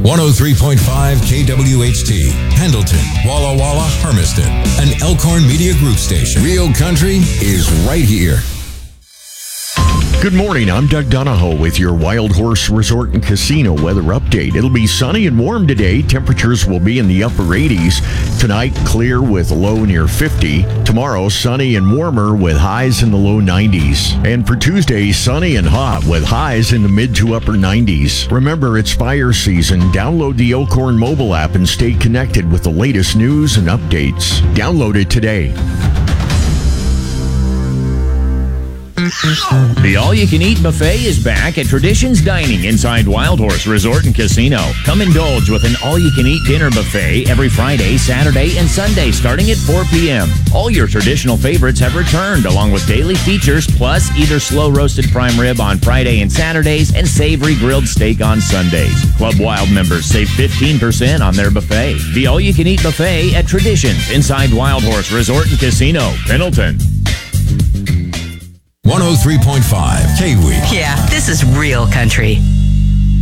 103.5 KWHT, Pendleton, Walla Walla, Hermiston, an Elkhorn Media Group station. Real country is right here. Good morning, I'm Doug Donahoe with your Wild Horse Resort and Casino weather update. It'll be sunny and warm today. Temperatures will be in the upper 80s. Tonight, clear with a low near 50. Tomorrow, sunny and warmer with highs in the low 90s. And for Tuesday, sunny and hot with highs in the mid to upper 90s. Remember, it's fire season. Download the Elkhorn mobile app and stay connected with the latest news and updates. Download it today. The all-you-can-eat buffet is back at Traditions Dining inside Wild Horse Resort and Casino. Come indulge with an all-you-can-eat dinner buffet every Friday, Saturday, and Sunday starting at 4 p.m. All your traditional favorites have returned, along with daily features, plus either slow-roasted prime rib on Friday and Saturdays and savory grilled steak on Sundays. Club Wild members save 15% on their buffet. The all-you-can-eat buffet at Traditions inside Wild Horse Resort and Casino, Pendleton. 103.5 KWEEK. Yeah, this is real country.